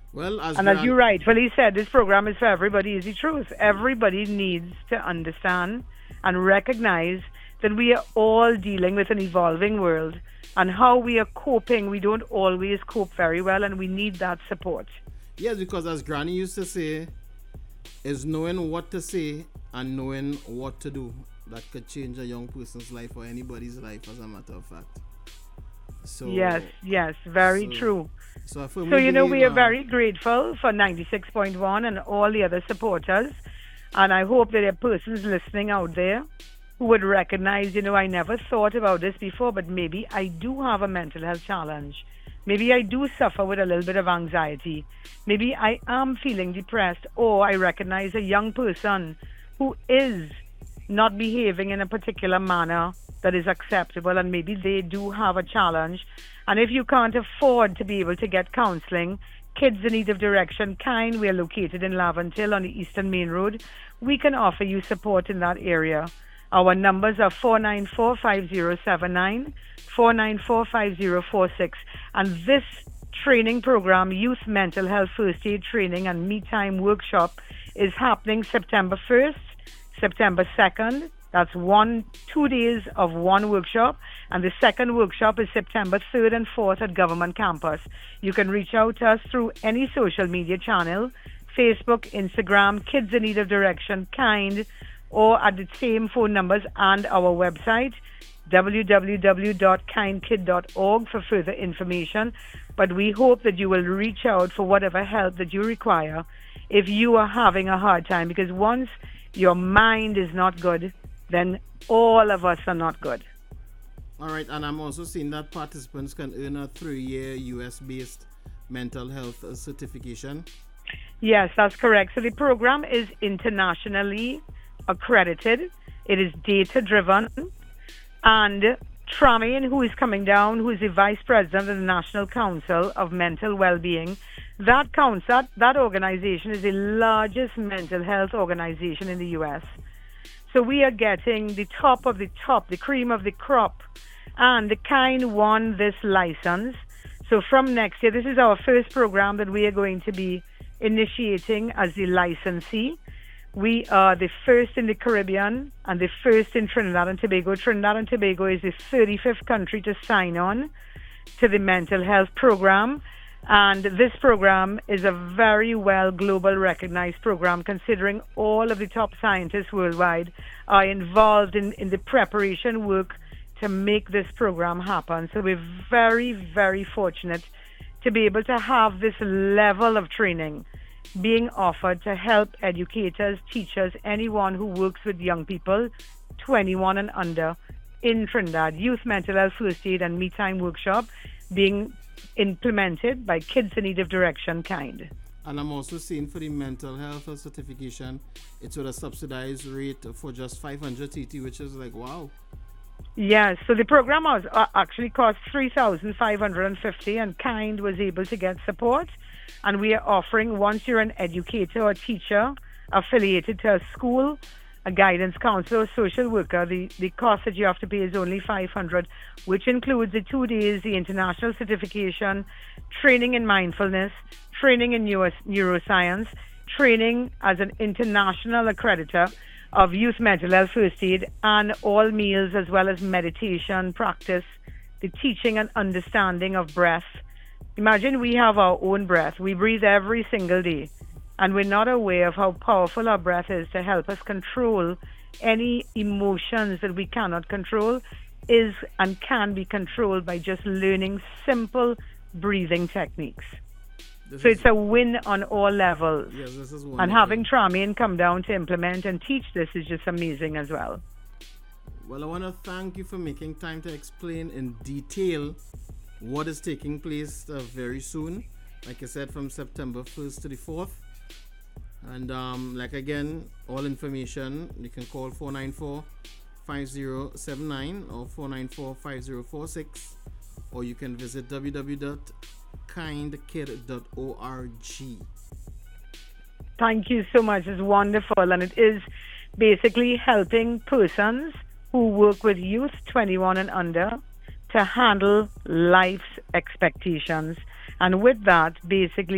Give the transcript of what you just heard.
Well, as And as Gran, you rightfully said, this program is for everybody, is the truth. Everybody needs to understand and recognize that we are all dealing with an evolving world, and how we are coping. We don't always cope very well, and we need that support. yes, because as Granny used to say, is knowing what to say and knowing what to do that could change a young person's life or anybody's life, as a matter of fact. Yes, So, yes, very so, true. so I So, firmly believe. we are very grateful for 96.1 and all the other supporters. And I hope that there are persons listening out there who would recognize, I never thought about this before, but maybe I do have a mental health challenge. Maybe I do suffer with a little bit of anxiety. Maybe I am feeling depressed, or I recognize a young person who is not behaving in a particular manner that is acceptable, and maybe they do have a challenge. And if you can't afford to be able to get counseling, Kids in Need of Direction Kind, we are located in Laventille on the Eastern Main Road. We can offer you support in that area. Our numbers are 494-5079, 494-5046. And this training program, Youth Mental Health First Aid Training and Me Time Workshop, is happening September 1st, September 2nd. That's 2 days of one workshop. And the second workshop is September 3rd and 4th at Government Campus. You can reach out to us through any social media channel, Facebook, Instagram, Kids in Need of Direction, Kind, or at the same phone numbers and our website, www.kindkid.org, for further information. But we hope that you will reach out for whatever help that you require if you are having a hard time, because once your mind is not good, then all of us are not good. All right, and I'm also seeing that participants can earn a 3-year US-based mental health certification. Yes, that's correct. So the program is internationally accredited. It is data-driven. And Tramaine, who is coming down, who is the Vice President of the National Council of Mental Wellbeing, that council, that organization is the largest mental health organization in the U.S. So we are getting the top of the top, the cream of the crop. And the Kind won this license. So from next year, this is our first program that we are going to be initiating as the licensee. We are the first in the Caribbean and the first in Trinidad and Tobago. Trinidad and Tobago is the 35th country to sign on to the mental health program. And this program is a very well global recognized program, considering all of the top scientists worldwide are involved in the preparation work to make this program happen. So we're very, very fortunate to be able to have this level of training being offered to help educators, teachers, anyone who works with young people, 21 and under, in Trinidad. Youth Mental Health First Aid and Me Time Workshop being implemented by Kids in Need of Direction Kind. And I'm also seeing for the mental health certification, it's with a subsidized rate for just 500 TT, which is like, wow. Yes, so the program was actually cost 3,550, and Kind was able to get support. And we are offering, once you're an educator or teacher affiliated to a school, a guidance counselor, or social worker, the cost that you have to pay is only 500, which includes the 2 days, the international certification, training in mindfulness, training in neuroscience, training as an international accreditor of youth mental health first aid, and all meals, as well as meditation practice, the teaching and understanding of breath. Imagine we have our own breath. We breathe every single day, and we're not aware of how powerful our breath is to help us control any emotions that we cannot control, is and can be controlled by just learning simple breathing techniques. So it's a win on all levels. Yes, this is wonderful. And having Tramaine come down to implement and teach this is just amazing as well. Well, I want to thank you for making time to explain in detail what is taking place very soon. Like I said, from September 1st to the 4th. And like again, all information, you can call 494-5079 or 494-5046, or you can visit www.kindkid.org. Thank you so much. It's wonderful. And it is basically helping persons who work with youth 21 and under to handle life's expectations. And with that, basically